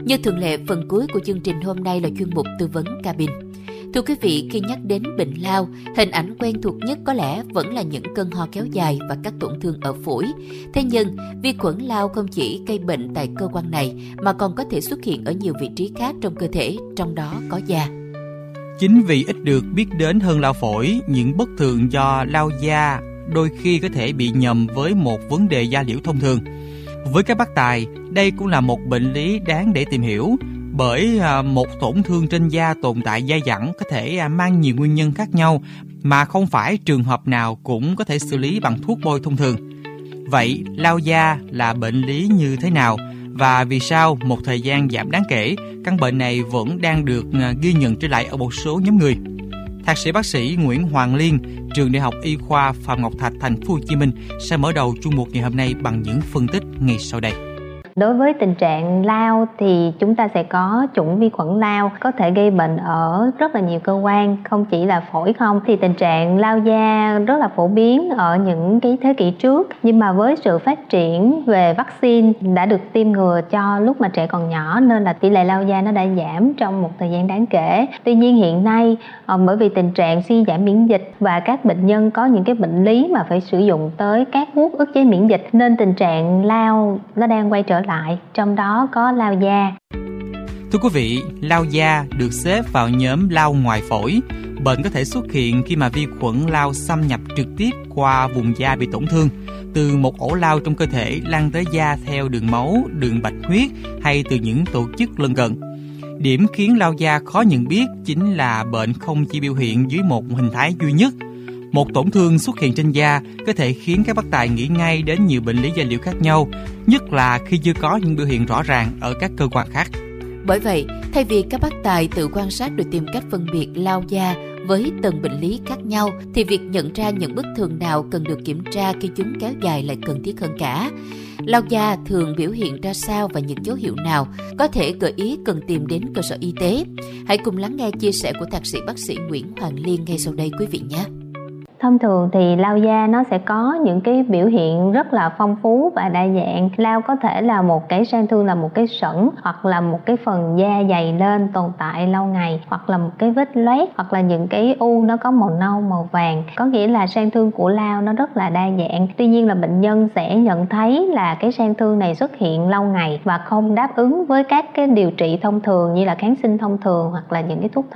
Như thường lệ, phần cuối của chương trình hôm nay là chuyên mục tư vấn cabin. Thưa quý vị, khi nhắc đến bệnh lao, hình ảnh quen thuộc nhất có lẽ vẫn là những cơn ho kéo dài và các tổn thương ở phổi. Thế nhưng, vi khuẩn lao không chỉ gây bệnh tại cơ quan này mà còn có thể xuất hiện ở nhiều vị trí khác trong cơ thể, trong đó có da. Chính vì ít được biết đến hơn lao phổi, những bất thường do lao da đôi khi có thể bị nhầm với một vấn đề da liễu thông thường. Với các bác tài, đây cũng là một bệnh lý đáng để tìm hiểu, bởi một tổn thương trên da tồn tại dai dẳng có thể mang nhiều nguyên nhân khác nhau mà không phải trường hợp nào cũng có thể xử lý bằng thuốc bôi thông thường. Vậy lao da là bệnh lý như thế nào và vì sao một thời gian giảm đáng kể, căn bệnh này vẫn đang được ghi nhận trở lại ở một số nhóm người? Thạc sĩ bác sĩ Nguyễn Hoàng Liên, trường Đại học Y khoa Phạm Ngọc Thạch, Thành phố Hồ Chí Minh sẽ mở đầu chuyên mục ngày hôm nay bằng những phân tích ngay sau đây. Đối với tình trạng lao thì chúng ta sẽ có chủng vi khuẩn lao có thể gây bệnh ở rất là nhiều cơ quan, không chỉ là phổi không. Thì tình trạng lao da rất là phổ biến ở những cái thế kỷ trước, nhưng mà với sự phát triển về vaccine đã được tiêm ngừa cho lúc mà trẻ còn nhỏ nên là tỷ lệ lao da nó đã giảm trong một thời gian đáng kể. Tuy nhiên hiện nay bởi vì tình trạng suy giảm miễn dịch và các bệnh nhân có những cái bệnh lý mà phải sử dụng tới các thuốc ức chế miễn dịch nên tình trạng lao nó đang quay trở lại, trong đó có lao da. Thưa quý vị, lao da được xếp vào nhóm lao ngoài phổi. Bệnh có thể xuất hiện khi mà vi khuẩn lao xâm nhập trực tiếp qua vùng da bị tổn thương, từ một ổ lao trong cơ thể lan tới da theo đường máu, đường bạch huyết hay từ những tổ chức lân cận. Điểm khiến lao da khó nhận biết chính là bệnh không chỉ biểu hiện dưới một hình thái duy nhất. Một tổn thương xuất hiện trên da có thể khiến các bác tài nghĩ ngay đến nhiều bệnh lý da liễu khác nhau, nhất là khi chưa có những biểu hiện rõ ràng ở các cơ quan khác. Bởi vậy, thay vì các bác tài tự quan sát để tìm cách phân biệt lao da với từng bệnh lý khác nhau, thì việc nhận ra những bất thường nào cần được kiểm tra khi chúng kéo dài lại cần thiết hơn cả. Lao da thường biểu hiện ra sao và những dấu hiệu nào có thể gợi ý cần tìm đến cơ sở y tế? Hãy cùng lắng nghe chia sẻ của thạc sĩ bác sĩ Nguyễn Hoàng Liên ngay sau đây quý vị nhé. Thông thường thì lao da nó sẽ có những cái biểu hiện rất là phong phú và đa dạng. Lao có thể là một cái sang thương, là một cái sẩn, hoặc là một cái phần da dày lên tồn tại lâu ngày, hoặc là một cái vết loét, hoặc là những cái u nó có màu nâu, màu vàng. Có nghĩa là sang thương của lao nó rất là đa dạng. Tuy nhiên là bệnh nhân sẽ nhận thấy là cái sang thương này xuất hiện lâu ngày và không đáp ứng với các cái điều trị thông thường như là kháng sinh thông thường hoặc là những cái thuốc